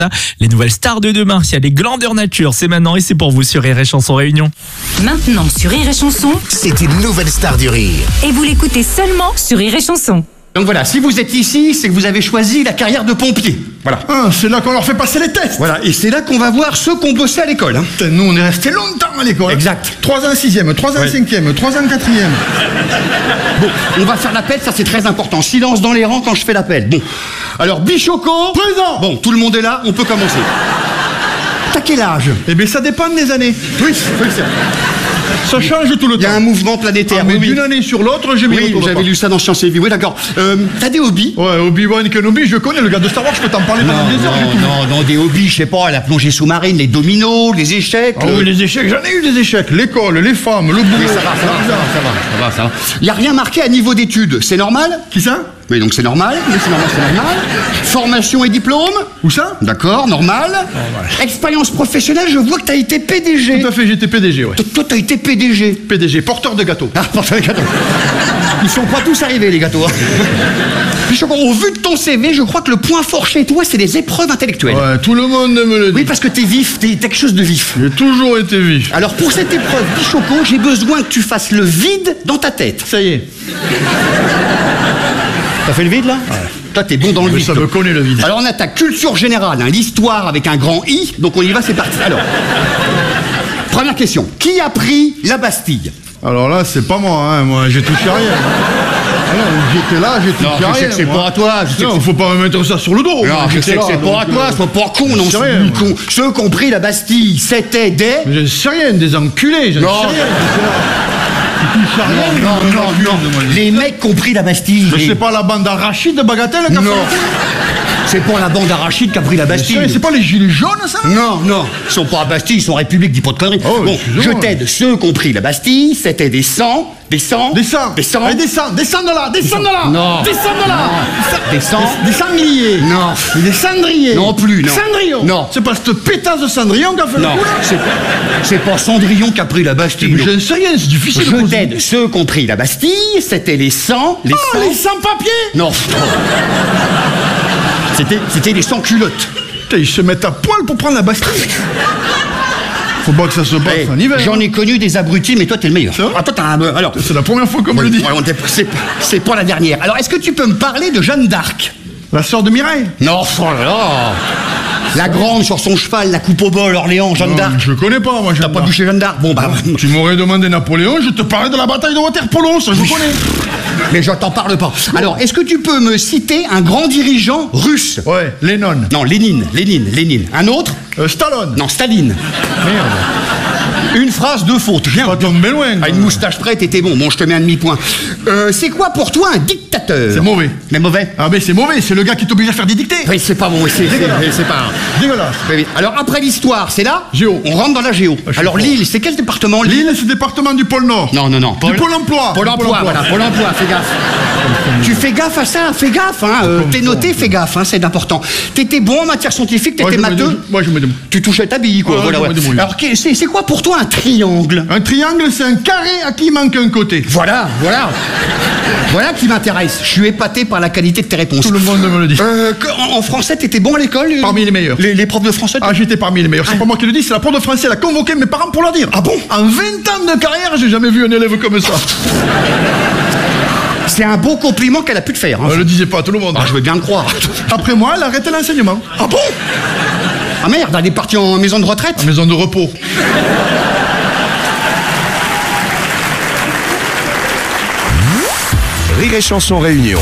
Les nouvelles stars de demain, il y a les Grandeur Nature, c'est maintenant et c'est pour vous sur Rire et Chanson Réunion. Maintenant sur Rire et Chanson. C'est une nouvelle star du rire. Et vous l'écoutez seulement sur Rire et Chanson. Donc voilà, si vous êtes ici, c'est que vous avez choisi la carrière de pompier. Voilà. Ah, c'est là qu'on leur fait passer les tests. Voilà, et c'est là qu'on va voir ceux qui ont bossé à l'école. Hein. Putain, nous, on est restés longtemps à l'école. Exact. 3 ans 6e, 3 ans 5e, 3 ans 4e. Bon, on va faire l'appel, ça c'est très important. Silence dans les rangs quand je fais l'appel. Bon, alors Bichoco. Présent. Bon, tout le monde est là, on peut commencer. T'as quel âge? Eh bien, ça dépend des années. Oui, Ça change tout le il y temps. a un mouvement planétaire. Mais oui, d'une année sur l'autre, j'ai mis oui, j'avais lu ça dans Sciences et Vie. Oui, d'accord. T'as des hobbies? Ouais, Obi-Wan Kenobi, je connais, le gars de Star Wars, je peux t'en parler pendant des heures. Non, des hobbies, je sais pas, la plongée sous-marine, les dominos, les échecs. Ah oui, les échecs, j'en ai eu des échecs. L'école, les femmes, le boulot. Oui, ça va. Il n'y a rien marqué à niveau d'études, c'est normal? Qui ça? Oui, donc c'est normal, c'est normal. Formation et diplôme? Où ça? D'accord, normal. Expérience professionnelle, je vois que t'as été PDG. Tout à fait, j'étais PDG, ouais. Toi, t'as été PDG. PDG, porteur de gâteaux. Ah, porteur de gâteaux. Ils sont pas tous arrivés, les gâteaux. Puis, au vu de ton CV, je crois que le point fort chez toi, c'est les épreuves intellectuelles. Ouais, tout le monde me le dit. Oui, parce que t'es vif, t'es quelque chose de vif. J'ai toujours été vif. Alors, pour cette épreuve, Bichoco, j'ai besoin que tu fasses le vide dans ta tête. Ça y est. T'as fait le vide, là? Ouais. Toi, t'es bon dans le vide. Ça me connaît le vide. Alors, on attaque culture générale, hein, l'histoire avec un grand I. Donc, on y va, c'est parti. Alors, première question. Qui a pris la Bastille? Alors là, c'est pas moi, hein. Moi, j'ai touché à rien. Alors, j'étais là, j'ai touché à rien. Je sais que c'est pas à toi. Non, faut pas me mettre ça sur le dos. Non, je sais que c'est pas à toi, sois pas con, non, c'est rien. con. Ceux qui ont pris la Bastille, c'était des... Mais je ne sais rien, des enculés, je ne sais rien. Non. Les mecs qui ont pris la Bastille. Mais c'est pas la bande Arachide de Bagatelle qui a fait Non. C'est pas la bande Arachide qui a pris la Bastille. C'est pas les gilets jaunes, ça? Non. Ils sont pas à Bastille, ils sont République, dis pas de conneries. Oh, bon, je t'aide. Ceux qui ont pris la Bastille, c'était des sangs. Descends de là. Non. Descends de là. Des sangs. Des sangliers. Non. Des cendriers. Non plus, non. Cendrillon. Non. C'est pas cette pétasse de Cendrillon qui a fait Non, le coup, là? c'est pas Cendrillon qui a pris la Bastille. Mais je ne sais rien, c'est difficile de Je poser. t'aide. Ceux qui ont pris la Bastille, c'était les sangs. Les sans-papiers. Non. C'était les sans-culottes. Putain, ils se mettent à poil pour prendre la Bastille. Faut pas que ça se passe en hiver. J'en ai connu des abrutis, mais toi, t'es le meilleur. C'est vrai? Ah, toi, t'as un... Alors, C'est la première fois qu'on me le dit. ouais, c'est pas la dernière. Alors, est-ce que tu peux me parler de Jeanne d'Arc? La sœur de Mireille. Non, oh là là. La grande sur son cheval, la coupe au bol, Orléans, Jeanne d'Arc. Je connais pas, moi, Jeanne T'as pas d'Arc. vu chez Jeanne d'Arc? Bon, bah... Tu m'aurais demandé Napoléon, je te parlais de la bataille de Waterpolo, ça je connais. Mais je t'en parle pas. Alors, est-ce que tu peux me citer un grand dirigeant russe? Ouais, Lennon. Non, Lénine. Un autre? Stallone. Non, Staline. Merde. Une phrase, 2 fautes. Rien. Pas tombé loin. Ah, une moustache près, t'étais bon. Bon, je te mets un demi-point. C'est quoi pour toi un dictateur? C'est mauvais. Mais mauvais? Ah, mais c'est mauvais, c'est le gars qui t'oblige à faire des dictées. Oui, c'est pas bon, c'est pas... Dégueulasse. Oui. Alors, après l'histoire, c'est là? Géo. On rentre dans la géo. je Alors, suis Lille, c'est quel département, Lille? Lille, c'est le département du pôle Nord. Non. Du pôle emploi. Pôle emploi, voilà, Pôle emploi, fais gaffe. Tu fais gaffe à ça, fais gaffe, hein. T'es noté, fais gaffe, hein, c'est important. T'étais bon en matière scientifique, t'étais matheux. Moi, je me débrouille. Tu touchais ta bille, quoi. Ouais, Voilà, je me débrouille. Alors, c'est quoi pour toi un triangle? Un triangle, c'est un carré à qui manque un côté. Voilà qui m'intéresse. Je suis épaté par la qualité de tes réponses. Tout le monde me le dit. En français, t'étais bon à l'école? Parmi les meilleurs. Les profs de français? Ah, j'étais parmi les meilleurs. C'est pas moi qui le dis, c'est la prof de français. Elle a convoqué mes parents pour leur dire. Ah bon? En 20 ans de carrière, j'ai jamais vu un élève comme ça. C'est un beau compliment qu'elle a pu te faire. Hein. Elle le disait pas à tout le monde. Ah, je veux bien le croire. Après moi, elle a arrêté l'enseignement. Ah bon? Ah merde, elle est partie en maison de retraite? En maison de repos. Rire et Chanson Réunion.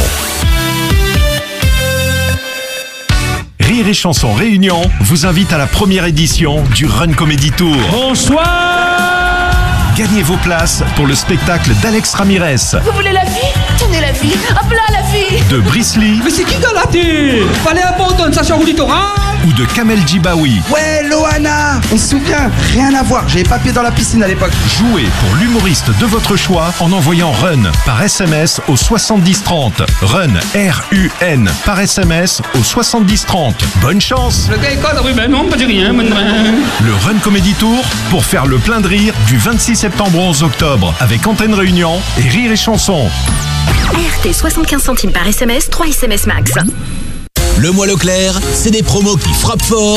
Rire et Chanson Réunion vous invite à la première édition du Run Comedy Tour. Bonsoir. Gagnez vos places pour le spectacle d'Alex Ramirez, Vous voulez la vie? Tenez la vie. Hop là, la vie. de Brice Lee Mais c'est qui Galaté? Fallait abandonner ça sur littoral. ou de Kamel Djibaoui. Ouais, Loana, on se souvient, rien à voir, j'avais pas pied dans la piscine à l'époque. Jouez pour l'humoriste de votre choix en envoyant RUN par SMS au 7030. RUN, R-U-N, par SMS au 7030. Bonne chance! Le gars est con, oui, ben non, pas dit rien, Le Run Comedy Tour pour faire le plein de rire du 26 septembre au 11 octobre avec Antenne Réunion et Rire et Chanson. RT 75 centimes par SMS, 3 SMS max. Le mois Leclerc, c'est des promos qui frappent fort